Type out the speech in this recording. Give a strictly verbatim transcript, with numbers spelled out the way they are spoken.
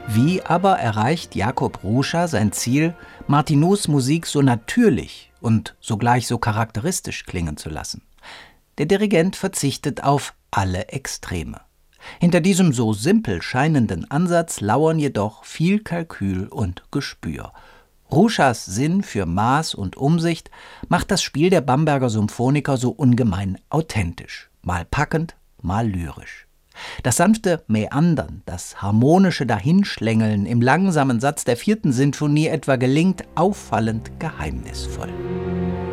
Wie aber erreicht Jakub Ruscha sein Ziel, Martinus Musik so natürlich und sogleich so charakteristisch klingen zu lassen? Der Dirigent verzichtet auf alle Extreme. Hinter diesem so simpel scheinenden Ansatz lauern jedoch viel Kalkül und Gespür. Ruschas Sinn für Maß und Umsicht macht das Spiel der Bamberger Symphoniker so ungemein authentisch, mal packend, mal lyrisch. Das sanfte Mäandern, das harmonische Dahinschlängeln im langsamen Satz der vierten Sinfonie etwa gelingt auffallend geheimnisvoll.